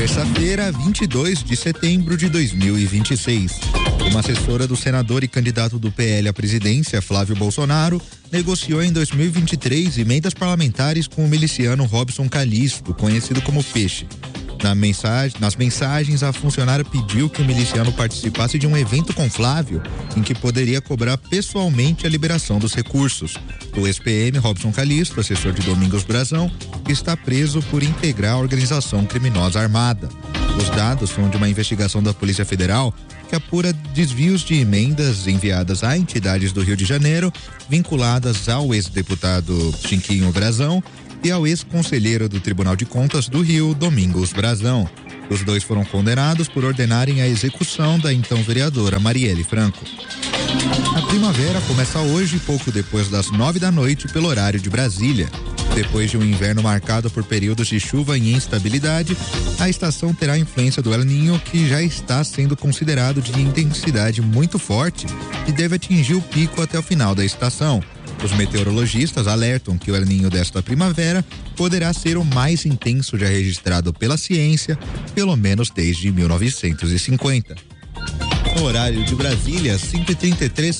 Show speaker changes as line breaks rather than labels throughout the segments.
Terça-feira, 22 de setembro de 2026. Uma assessora do senador e candidato do PL à presidência, Flávio Bolsonaro, negociou em 2023 emendas parlamentares com o miliciano Robson Calixto, conhecido como Peixe. Nas mensagens, a funcionária pediu que o miliciano participasse de um evento com Flávio, em que poderia cobrar pessoalmente a liberação dos recursos. O ex-PM Robson Calixto, assessor de Domingos Brazão, está preso por integrar a organização criminosa armada. Os dados são de uma investigação da Polícia Federal que apura desvios de emendas enviadas a entidades do Rio de Janeiro, vinculadas ao ex-deputado Chiquinho Brazão e ao ex-conselheiro do Tribunal de Contas do Rio, Domingos Brazão. Os dois foram condenados por ordenarem a execução da então vereadora Marielle Franco. A primavera começa hoje, pouco depois das 9 da noite, pelo horário de Brasília. Depois de um inverno marcado por períodos de chuva e instabilidade, a estação terá a influência do El Niño, que já está sendo considerado de intensidade muito forte e deve atingir o pico até o final da estação. Os meteorologistas alertam que o El Niño desta primavera poderá ser o mais intenso já registrado pela ciência, pelo menos desde 1950. No horário de Brasília, 5h33.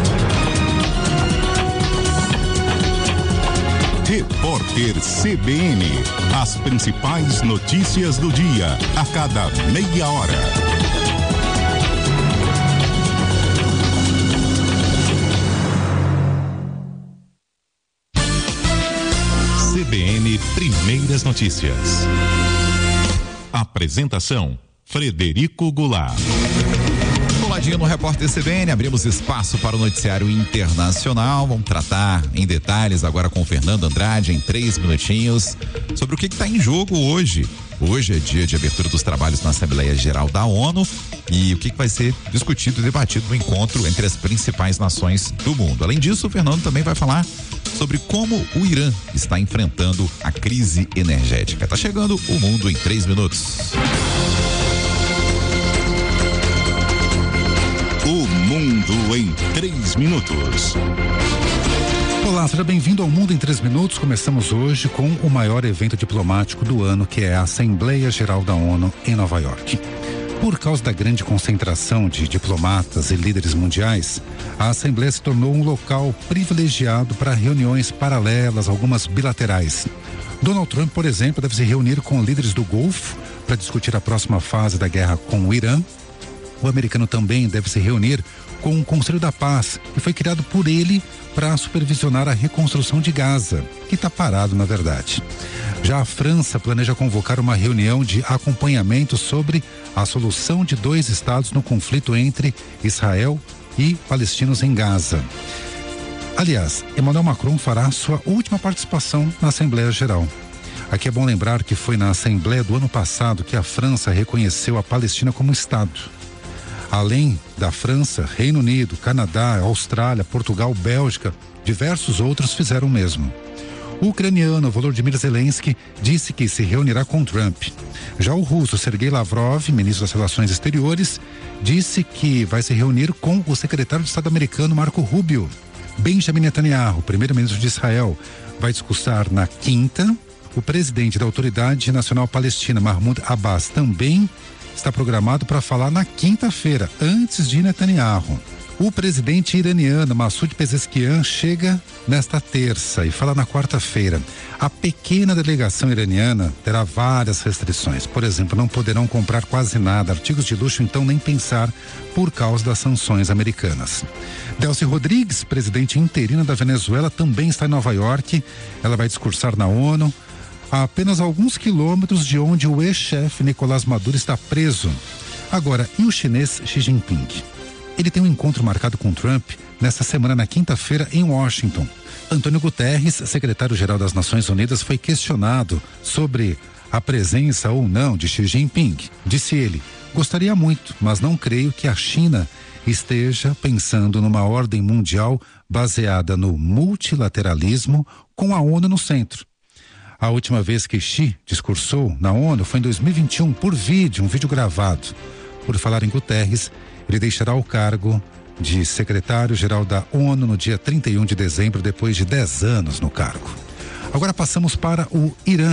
Repórter CBN. As principais notícias do dia, a cada meia hora. CBN Primeiras Notícias. Apresentação: Frederico Goulart.
Coladinho no Repórter CBN, abrimos espaço para o noticiário internacional. Vamos tratar em detalhes agora com o Fernando Andrade em 3 minutinhos sobre o que está em jogo hoje. Hoje é dia de abertura dos trabalhos na Assembleia Geral da ONU e o que vai ser discutido e debatido no encontro entre as principais nações do mundo. Além disso, o Fernando também vai falar sobre como o Irã está enfrentando a crise energética. Tá chegando o Mundo em 3 minutos.
O Mundo em 3 minutos.
Olá, seja bem-vindo ao Mundo em 3 minutos. Começamos hoje com o maior evento diplomático do ano, que é a Assembleia Geral da ONU em Nova York. Por causa da grande concentração de diplomatas e líderes mundiais, a Assembleia se tornou um local privilegiado para reuniões paralelas, algumas bilaterais. Donald Trump, por exemplo, deve se reunir com líderes do Golfo para discutir a próxima fase da guerra com o Irã. O americano também deve se reunir com o Conselho da Paz, que foi criado por ele para supervisionar a reconstrução de Gaza, que está parado, na verdade. Já a França planeja convocar uma reunião de acompanhamento sobre a solução de 2 estados no conflito entre Israel e palestinos em Gaza. Aliás, Emmanuel Macron fará sua última participação na Assembleia Geral. Aqui é bom lembrar que foi na Assembleia do ano passado que a França reconheceu a Palestina como Estado. Além da França, Reino Unido, Canadá, Austrália, Portugal, Bélgica, diversos outros fizeram o mesmo. O ucraniano Volodymyr Zelensky disse que se reunirá com Trump. Já o russo Sergei Lavrov, ministro das Relações Exteriores, disse que vai se reunir com o secretário de Estado americano Marco Rubio. Benjamin Netanyahu, primeiro-ministro de Israel, vai discursar na quinta. O presidente da Autoridade Nacional Palestina, Mahmoud Abbas, também está programado para falar na quinta-feira, antes de Netanyahu. O presidente iraniano Massoud Pezeshkian chega nesta terça e fala na quarta-feira. A pequena delegação iraniana terá várias restrições. Por exemplo, não poderão comprar quase nada, artigos de luxo então nem pensar, por causa das sanções americanas. Delcy Rodrigues, presidente interina da Venezuela, também está em Nova York. Ela vai discursar na ONU, a apenas alguns quilômetros de onde o ex-chefe Nicolás Maduro está preso. Agora, e o chinês Xi Jinping? Ele tem um encontro marcado com Trump nesta semana, na quinta-feira, em Washington. Antônio Guterres, secretário-geral das Nações Unidas, foi questionado sobre a presença ou não de Xi Jinping. Disse ele: gostaria muito, mas não creio que a China esteja pensando numa ordem mundial baseada no multilateralismo, com a ONU no centro. A última vez que Xi discursou na ONU foi em 2021, por vídeo, um vídeo gravado. Por falar em Guterres, ele deixará o cargo de secretário-geral da ONU no dia 31 de dezembro, depois de 10 anos no cargo. Agora passamos para o Irã,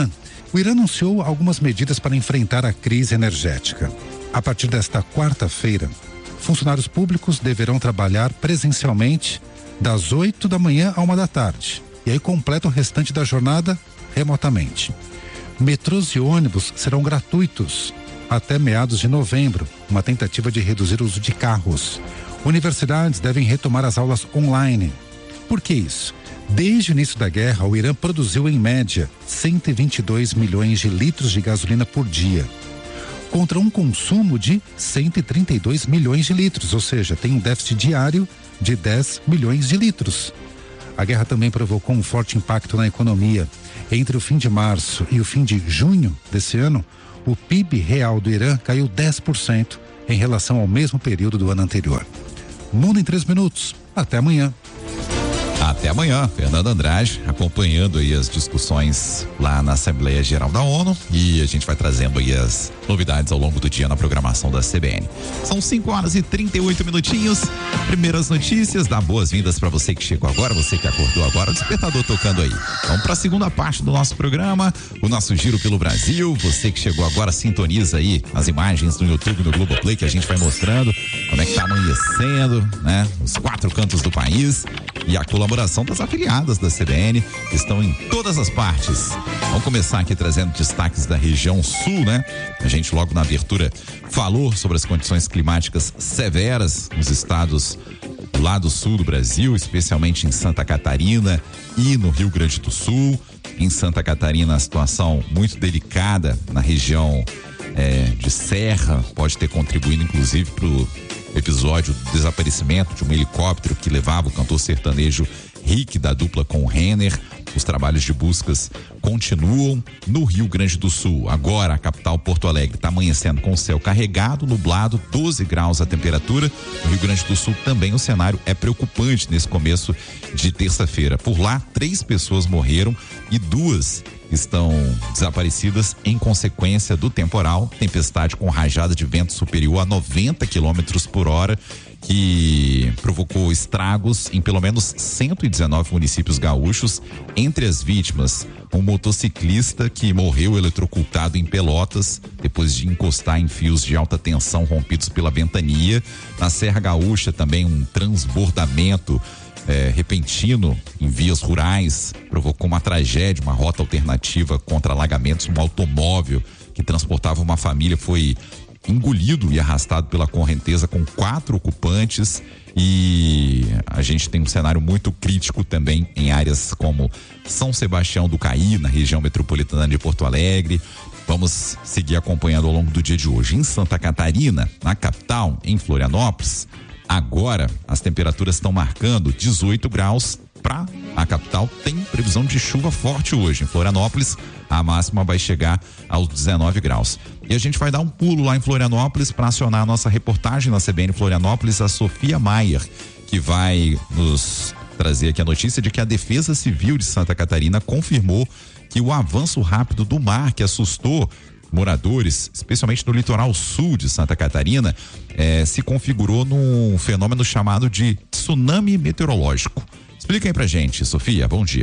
O Irã anunciou algumas medidas para enfrentar a crise energética. A partir desta quarta-feira, funcionários públicos deverão trabalhar presencialmente das 8 da manhã à 1 da tarde. E aí completa o restante da jornada remotamente. Metrôs e ônibus serão gratuitos até meados de novembro, uma tentativa de reduzir o uso de carros. Universidades devem retomar as aulas online. Por que isso? Desde o início da guerra, o Irã produziu em média 122 milhões de litros de gasolina por dia, contra um consumo de 132 milhões de litros, ou seja, tem um déficit diário de 10 milhões de litros. A guerra também provocou um forte impacto na economia. Entre o fim de março e o fim de junho desse ano, o PIB real do Irã caiu 10% em relação ao mesmo período do ano anterior. Mundo em 3 minutos. Até amanhã.
Até amanhã, Fernando Andrade, acompanhando aí as discussões lá na Assembleia Geral da ONU, e a gente vai trazendo aí as novidades ao longo do dia na programação da CBN. São 5 horas e 38 minutinhos. Primeiras notícias, dá boas-vindas para você que chegou agora, você que acordou agora, o despertador tocando aí. Vamos para a segunda parte do nosso programa, o nosso giro pelo Brasil. Você que chegou agora, sintoniza aí as imagens no YouTube, no Globoplay, que a gente vai mostrando como é que tá amanhecendo, né? Os 4 cantos do país, e a colaboração das afiliadas da CBN, que estão em todas as partes. Vamos começar aqui trazendo destaques da região sul, né? A gente logo na abertura falou sobre as condições climáticas severas nos estados lá do sul do Brasil, especialmente em Santa Catarina e no Rio Grande do Sul. Em Santa Catarina, a situação muito delicada na região de Serra, pode ter contribuído inclusive para o episódio do desaparecimento de um helicóptero que levava o cantor sertanejo Rick, da dupla com o Renner. Os trabalhos de buscas continuam no Rio Grande do Sul. Agora a capital Porto Alegre está amanhecendo com o céu carregado, nublado, 12 graus a temperatura. No Rio Grande do Sul também o cenário é preocupante nesse começo de terça-feira. Por lá, 3 pessoas morreram e 2 estão desaparecidas em consequência do temporal, tempestade com rajada de vento superior a 90 quilômetros por hora, que provocou estragos em pelo menos 119 municípios gaúchos. Entre as vítimas, um motociclista que morreu eletrocutado em Pelotas depois de encostar em fios de alta tensão rompidos pela ventania. Na Serra Gaúcha também um transbordamento repentino em vias rurais provocou uma tragédia, uma rota alternativa contra alagamentos. Um automóvel que transportava uma família foi engolido e arrastado pela correnteza com 4 ocupantes, e a gente tem um cenário muito crítico também em áreas como São Sebastião do Caí, na região metropolitana de Porto Alegre. Vamos seguir acompanhando ao longo do dia de hoje. Em Santa Catarina, na capital, em Florianópolis, agora as temperaturas estão marcando 18 graus para a capital. Tem previsão de chuva forte hoje. Em Florianópolis, a máxima vai chegar aos 19 graus. E a gente vai dar um pulo lá em Florianópolis para acionar a nossa reportagem na CBN Florianópolis, a Sofia Maier, que vai nos trazer aqui a notícia de que a Defesa Civil de Santa Catarina confirmou que o avanço rápido do mar, que assustou moradores, especialmente no litoral sul de Santa Catarina, se configurou num fenômeno chamado de tsunami meteorológico. Explica aí pra gente, Sofia, bom dia.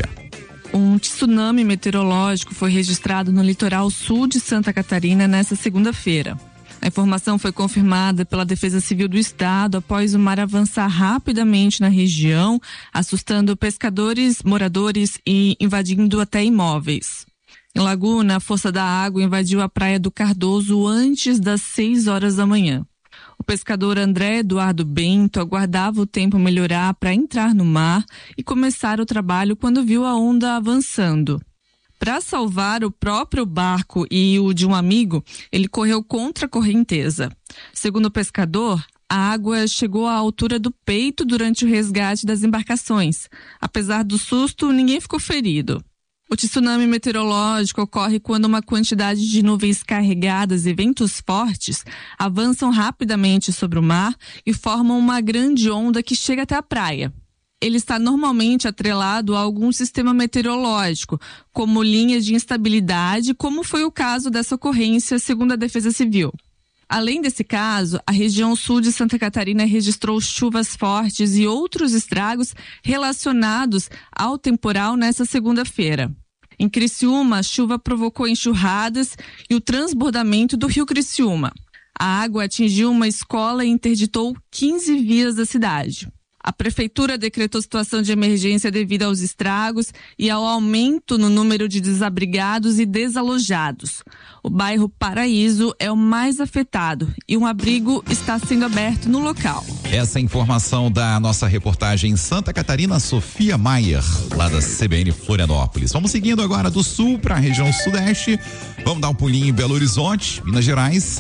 Um tsunami meteorológico foi registrado no litoral sul de Santa Catarina nesta segunda-feira. A informação foi confirmada pela Defesa Civil do Estado após o mar avançar rapidamente na região, assustando pescadores, moradores e invadindo até imóveis. Em Laguna, a força da água invadiu a praia do Cardoso antes das 6 horas da manhã. O pescador André Eduardo Bento aguardava o tempo melhorar para entrar no mar e começar o trabalho quando viu a onda avançando. Para salvar o próprio barco e o de um amigo, ele correu contra a correnteza. Segundo o pescador, a água chegou à altura do peito durante o resgate das embarcações. Apesar do susto, ninguém ficou ferido. O tsunami meteorológico ocorre quando uma quantidade de nuvens carregadas e ventos fortes avançam rapidamente sobre o mar e formam uma grande onda que chega até a praia. Ele está normalmente atrelado a algum sistema meteorológico, como linhas de instabilidade, como foi o caso dessa ocorrência, segundo a Defesa Civil. Além desse caso, a região sul de Santa Catarina registrou chuvas fortes e outros estragos relacionados ao temporal nesta segunda-feira. Em Criciúma, a chuva provocou enxurradas e o transbordamento do rio Criciúma. A água atingiu uma escola e interditou 15 vias da cidade. A prefeitura decretou situação de emergência devido aos estragos e ao aumento no número de desabrigados e desalojados. O bairro Paraíso é o mais afetado e um abrigo está sendo aberto no local.
Essa informação da nossa reportagem em Santa Catarina, Sofia Maier, lá da CBN Florianópolis. Vamos seguindo agora do sul para a região sudeste. Vamos dar um pulinho em Belo Horizonte, Minas Gerais.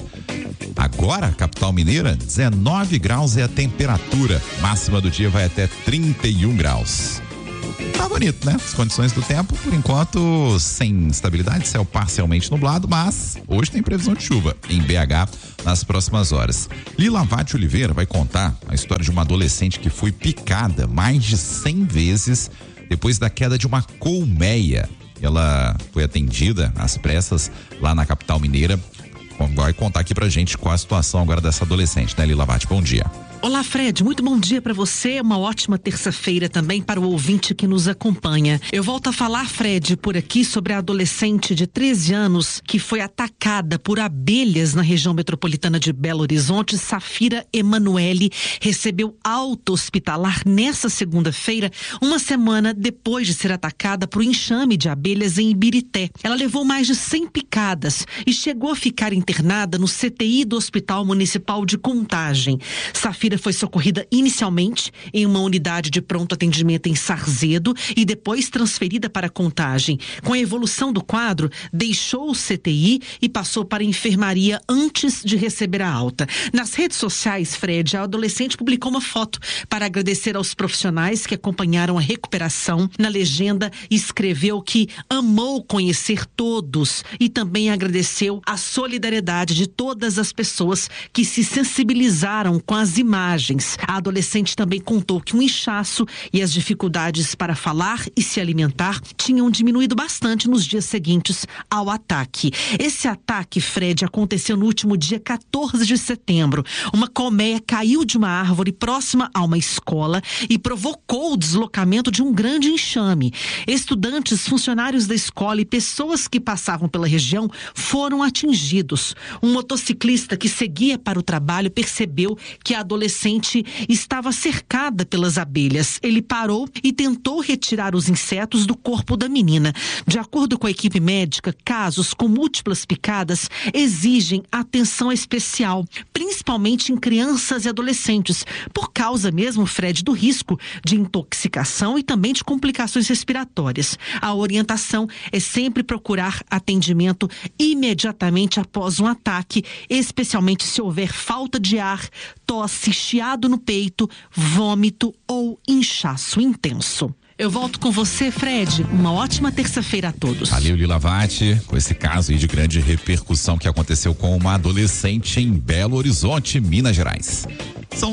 Agora, capital mineira, 19 graus é a temperatura. Máxima do dia vai até 31 graus. Tá bonito, né? As condições do tempo, por enquanto, sem estabilidade, céu parcialmente nublado, mas hoje tem previsão de chuva em BH nas próximas horas. Lila Vatti Oliveira vai contar a história de uma adolescente que foi picada mais de 100 vezes depois da queda de uma colmeia. Ela foi atendida às pressas lá na capital mineira. Vai contar aqui pra gente qual a situação agora dessa adolescente, né, Lila Vatti? Bom dia.
Olá, Fred, muito bom dia para você, uma ótima terça-feira também para o ouvinte que nos acompanha. Eu volto a falar, Fred, por aqui sobre a adolescente de 13 anos que foi atacada por abelhas na região metropolitana de Belo Horizonte. Safira Emanuele recebeu alta hospitalar nessa segunda-feira, uma semana depois de ser atacada por enxame de abelhas em Ibirité. Ela levou mais de 100 picadas e chegou a ficar internada no CTI do Hospital Municipal de Contagem. Safira foi socorrida inicialmente em uma unidade de pronto atendimento em Sarzedo e depois transferida para Contagem. Com a evolução do quadro, deixou o CTI e passou para a enfermaria antes de receber a alta. Nas redes sociais, Fred, a adolescente publicou uma foto para agradecer aos profissionais que acompanharam a recuperação. Na legenda, escreveu que amou conhecer todos e também agradeceu a solidariedade de todas as pessoas que se sensibilizaram com as imagens. A adolescente também contou que um inchaço e as dificuldades para falar e se alimentar tinham diminuído bastante nos dias seguintes ao ataque. Esse ataque, Fred, aconteceu no último dia 14 de setembro. Uma colmeia caiu de uma árvore próxima a uma escola e provocou o deslocamento de um grande enxame. Estudantes, funcionários da escola e pessoas que passavam pela região foram atingidos. Um motociclista que seguia para o trabalho percebeu que a adolescente estava cercada pelas abelhas. Ele parou e tentou retirar os insetos do corpo da menina. De acordo com a equipe médica, casos com múltiplas picadas exigem atenção especial, principalmente em crianças e adolescentes, por causa mesmo, Fred, do risco de intoxicação e também de complicações respiratórias. A orientação é sempre procurar atendimento imediatamente após um ataque, especialmente se houver falta de ar, tosse, chiado no peito, vômito ou inchaço intenso. Eu volto com você, Fred. Uma ótima terça-feira a todos.
Valeu, Lila Vatti, com esse caso aí de grande repercussão que aconteceu com uma adolescente em Belo Horizonte, Minas Gerais. São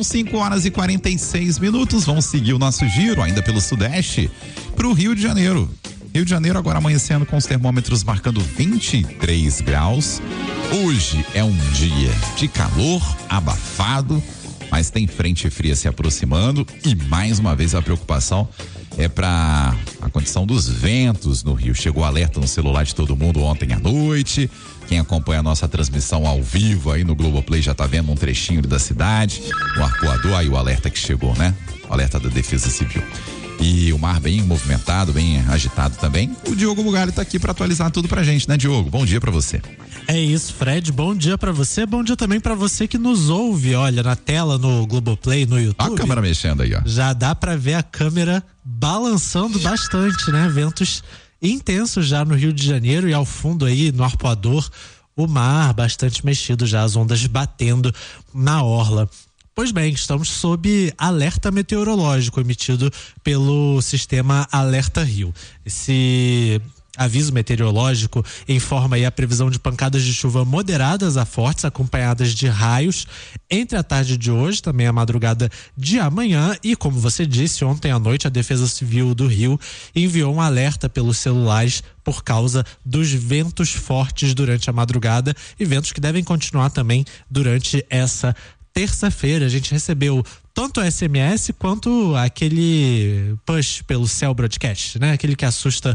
5h46. Vamos seguir o nosso giro, ainda pelo Sudeste, para o Rio de Janeiro. Rio de Janeiro agora amanhecendo com os termômetros marcando 23 graus. Hoje é um dia de calor, abafado, mas tem frente fria se aproximando e mais uma vez a preocupação é para a condição dos ventos no Rio. Chegou alerta no celular de todo mundo ontem à noite. Quem acompanha a nossa transmissão ao vivo aí no Globoplay já tá vendo um trechinho da cidade, o arcoador, aí o alerta que chegou, né? O alerta da Defesa Civil. E o mar bem movimentado, bem agitado também. O Diogo Bugalho tá aqui para atualizar tudo pra gente, né, Diogo? Bom dia para você.
É isso, Fred. Bom dia pra você. Bom dia também pra você que nos ouve. Olha, na tela, no Globoplay, no YouTube.
Olha a câmera mexendo aí, ó.
Já dá pra ver a câmera balançando bastante, né? Ventos intensos já no Rio de Janeiro e ao fundo aí, no arpoador, o mar bastante mexido já, as ondas batendo na orla. Pois bem, estamos sob alerta meteorológico emitido pelo sistema Alerta Rio. Esse aviso meteorológico informa aí a previsão de pancadas de chuva moderadas a fortes, acompanhadas de raios entre a tarde de hoje, também a madrugada de amanhã. E como você disse, ontem à noite a Defesa Civil do Rio enviou um alerta pelos celulares por causa dos ventos fortes durante a madrugada e ventos que devem continuar também durante essa terça-feira. A gente recebeu tanto o SMS quanto aquele push pelo Cell Broadcast, né? Aquele que assusta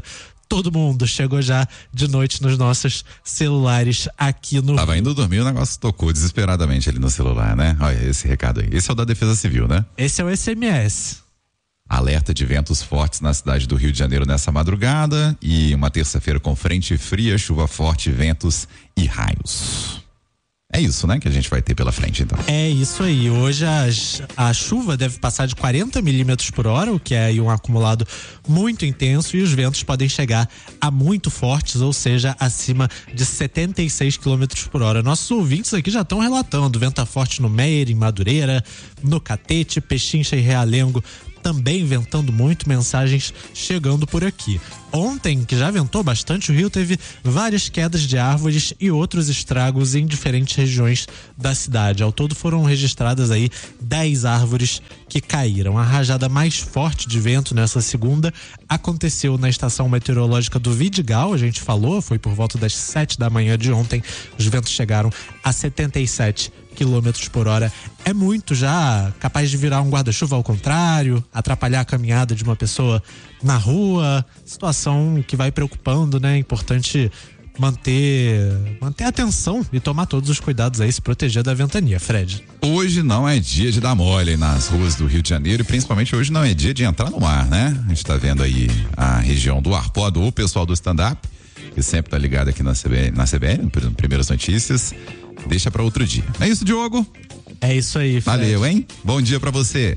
todo mundo chegou já de noite nos nossos celulares aqui no
Tava indo dormir, o negócio tocou desesperadamente ali no celular, né? Olha esse recado aí. Esse é o da Defesa Civil, né?
Esse é o SMS.
Alerta de ventos fortes na cidade do Rio de Janeiro nessa madrugada e uma terça-feira com frente fria, chuva forte, ventos e raios. É isso, né, que a gente vai ter pela frente, então.
É isso aí. Hoje a chuva deve passar de 40 milímetros por hora, o que é aí um acumulado muito intenso, e os ventos podem chegar a muito fortes, ou seja, acima de 76 quilômetros por hora. Nossos ouvintes aqui já estão relatando vento forte no Meier, em Madureira, no Catete, Pechincha e Realengo, também ventando muito, mensagens chegando por aqui. Ontem, que já ventou bastante, o Rio teve várias quedas de árvores e outros estragos em diferentes regiões da cidade. Ao todo foram registradas aí 10 árvores que caíram. A rajada mais forte de vento nessa segunda aconteceu na estação meteorológica do Vidigal, a gente falou, foi por volta das 7 da manhã de ontem. Os ventos chegaram a 77 quilômetros por hora. É muito, já capaz de virar um guarda-chuva ao contrário, atrapalhar a caminhada de uma pessoa na rua, situação que vai preocupando, né? É importante manter atenção e tomar todos os cuidados aí, se proteger da ventania, Fred.
Hoje não é dia de dar mole nas ruas do Rio de Janeiro, e principalmente hoje não é dia de entrar no mar, né? A gente tá vendo aí a região do Arpoador, o pessoal do stand-up, que sempre tá ligado aqui na CBN, Primeiras Notícias, deixa pra outro dia. É isso, Diogo?
É isso aí, Fred.
Valeu, hein? Bom dia pra você.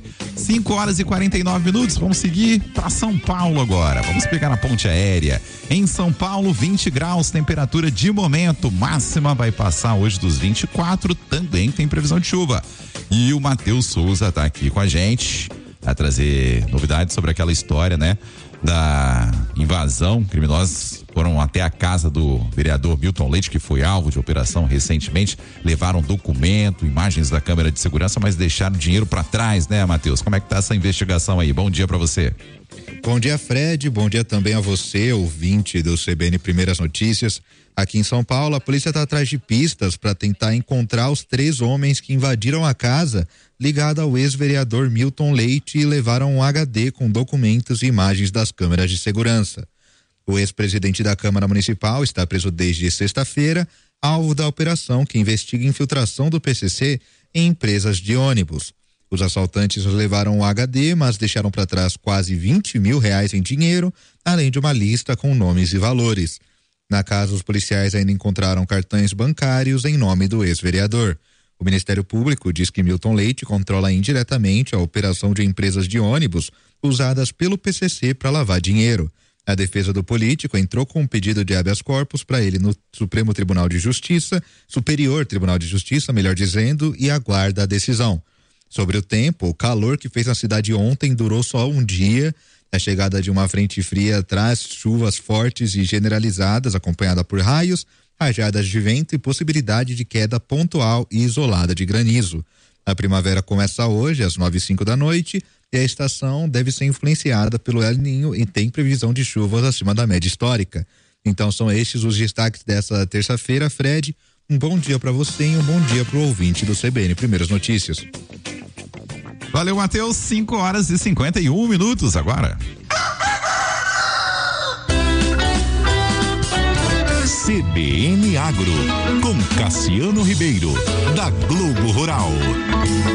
5h49, vamos seguir pra São Paulo agora. Vamos pegar na ponte aérea. Em São Paulo, 20 graus, temperatura de momento. Máxima vai passar hoje dos 24, também tem previsão de chuva. E o Matheus Souza tá aqui com a gente a trazer novidades sobre aquela história, né? Da invasão. Criminosos foram até a casa do vereador Milton Leite, que foi alvo de operação recentemente, levaram documento, imagens da câmera de segurança, mas deixaram dinheiro para trás, né, Matheus? Como é que tá essa investigação aí? Bom dia para você.
Bom dia, Fred. Bom dia também a você, ouvinte do CBN Primeiras Notícias. Aqui em São Paulo, a polícia está atrás de pistas para tentar encontrar os 3 homens que invadiram a casa ligada ao ex-vereador Milton Leite e levaram um HD com documentos e imagens das câmeras de segurança. O ex-presidente da Câmara Municipal está preso desde sexta-feira, alvo da operação que investiga infiltração do PCC em empresas de ônibus. Os assaltantes levaram o HD, mas deixaram para trás quase R$20 mil em dinheiro, além de uma lista com nomes e valores. Na casa, os policiais ainda encontraram cartões bancários em nome do ex-vereador. O Ministério Público diz que Milton Leite controla indiretamente a operação de empresas de ônibus usadas pelo PCC para lavar dinheiro. A defesa do político entrou com um pedido de habeas corpus para ele no Supremo Tribunal de Justiça, Superior Tribunal de Justiça, melhor dizendo, e aguarda a decisão. Sobre o tempo, o calor que fez na cidade ontem durou só um dia. A chegada de uma frente fria traz chuvas fortes e generalizadas, acompanhada por raios, rajadas de vento e possibilidade de queda pontual e isolada de granizo. A primavera começa hoje, às 9h05 da noite, e a estação deve ser influenciada pelo El Niño e tem previsão de chuvas acima da média histórica. Então são estes os destaques dessa terça-feira, Fred. Um bom dia para você e um bom dia para o ouvinte do CBN Primeiras Notícias.
Valeu, Matheus. 5h51 agora.
CBN Agro, com Cassiano Ribeiro, da Globo Rural.